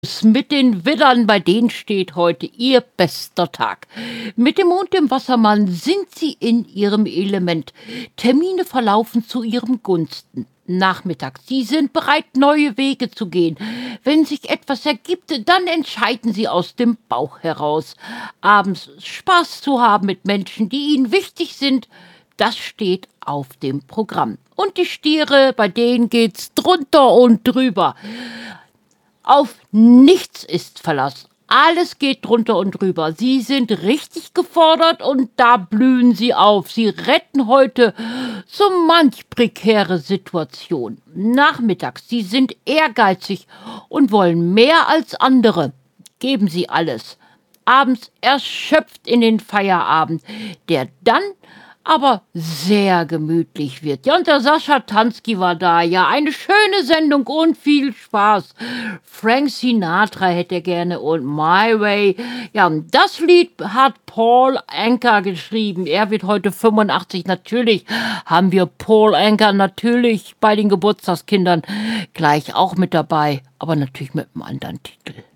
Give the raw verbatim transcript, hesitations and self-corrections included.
Mit den Widdern, bei denen steht heute ihr bester Tag. Mit dem Mond im Wassermann sind sie in ihrem Element. Termine verlaufen zu ihrem Gunsten. Nachmittags, sie sind bereit, neue Wege zu gehen. Wenn sich etwas ergibt, dann entscheiden sie aus dem Bauch heraus. Abends Spaß zu haben mit Menschen, die ihnen wichtig sind, das steht auf dem Programm. Und die Stiere, bei denen geht's drunter und drüber. Auf nichts ist Verlass. Alles geht drunter und drüber. Sie sind richtig gefordert und da blühen sie auf. Sie retten heute so manch prekäre Situation. Nachmittags, sie sind ehrgeizig und wollen mehr als andere. Geben sie alles. Abends erschöpft in den Feierabend, der dann aber sehr gemütlich wird. Ja, und der Sascha Tansky war da. Ja, eine schöne Sendung und viel Spaß. Frank Sinatra hätte er gerne und My Way. Ja, und das Lied hat Paul Anka geschrieben. Er wird heute fünfundachtzig. Natürlich haben wir Paul Anka natürlich bei den Geburtstagskindern gleich auch mit dabei, aber natürlich mit einem anderen Titel.